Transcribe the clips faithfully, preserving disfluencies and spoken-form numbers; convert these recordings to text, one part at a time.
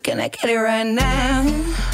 Can I get it right now?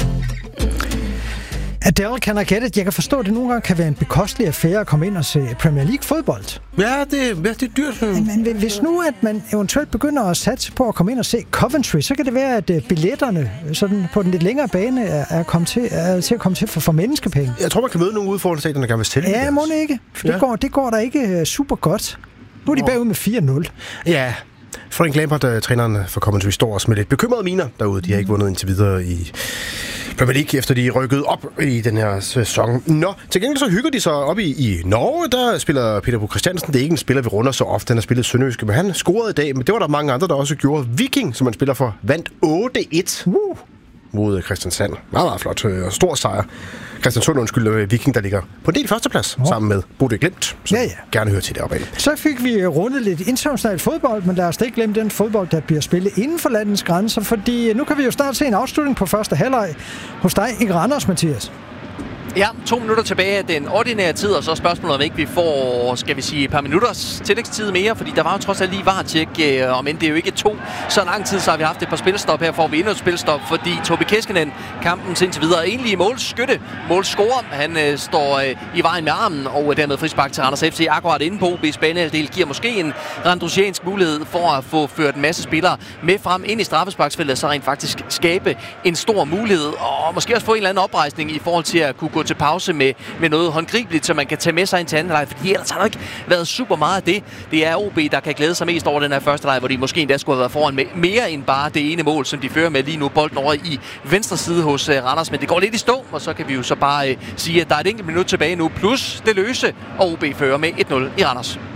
Adele, Can I Get It? Jeg kan forstå, at det nogle gange kan være en bekostelig affære at komme ind og se Premier League-fodbold. Ja, det, ja, det er dyrt. Men, men hvis nu, at man eventuelt begynder at satse på at komme ind og se Coventry, så kan det være, at billetterne sådan på den lidt længere bane er, er, kommet til, er til at komme til for, for menneskepenge. Jeg tror, man kan møde nogle udfordrende stadion, der gerne vil sælge. Ja, må det ikke. For ja. det, går, det går da ikke super godt. Nu er de bagud med fire nul. Ja, Frank Lampard, træneren for Coventry, står også med lidt bekymrede miner derude. De har ikke vundet indtil videre i Premier League, efter de rykkede op i den her sæson. Nå, til gengæld så hygger de sig op i, i Norge. Der spiller Peter Bo Christiansen. Det er ikke en spiller, vi runder så ofte. Han har spillet Sønderjyske, men han scorede i dag. Men det var der mange andre, der også gjorde. Viking, som han spiller for, vandt otte et uh. mod Kristiansand. Meget, meget flot og stor sejr. Kristiansund, undskyld, Viking, der ligger på en del førsteplads oh. sammen med Bodø Glimt, som ja, ja. gerne hører til deroppe. Så fik vi rundet lidt internationalt fodbold, men lad os ikke glemme den fodbold, der bliver spillet inden for landets grænser, fordi nu kan vi jo snart se en afslutning på første halvleg hos dig i Randers, Mathias. Ja, to minutter tilbage af den ordinære tid, og så spørgsmålet om ikke vi får, skal vi sige, et par minutters tillægstid mere, fordi der var jo trods alt lige varetjek, øh, om end det er jo ikke to så lang tid, så har vi haft et par spilstop. Her får vi endnu et spilstop, fordi Tobi Keskinen, kampens indtil videre egentlig målskytte, målscorer, han øh, står øh, i vejen med armen, og dermed frispark til Randers F C akkurat inde på O B's banehalvdel, giver måske en randrusiansk mulighed for at få ført en masse spillere med frem ind i straffesparksfeltet, så rent faktisk skabe en stor mulighed, og måske også få en eller anden oprejsning i forhold til at kunne gå til pause med, med noget håndgribeligt, så man kan tage med sig ind til anden leg, fordi ellers har der ikke været super meget af det. Det er O B, der kan glæde sig mest over den her første leg, hvor de måske endda skulle have været foran med mere end bare det ene mål, som de fører med lige nu. Bolden over i venstre side hos uh, Randers, men det går lidt i stå, og så kan vi jo så bare uh, sige, at der er et enkelt minut tilbage nu, plus det løse, og O B fører med et nul i Randers.